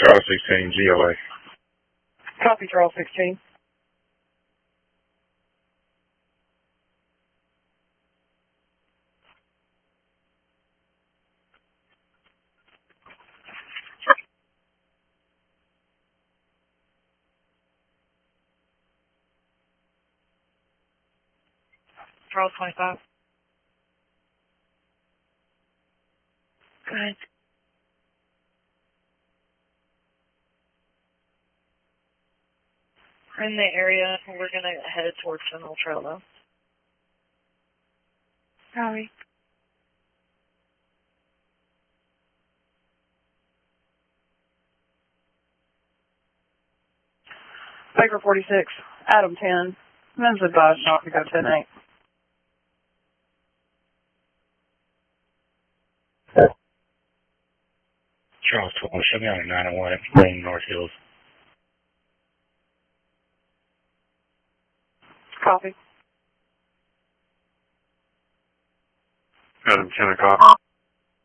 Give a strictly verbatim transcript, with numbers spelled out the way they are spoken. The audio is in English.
Charles sixteen, G O A. Copy, Charles sixteen. Charles twenty-five. Go ahead. We're in the area. We're going to head towards Seminole Trail, though. Copy. Baker forty-six, Adam ten. Men's advised not to go ten eight. Charles twelve, show me on a nine oh one at Spring North Hills. Copy. Adam ten o'clock.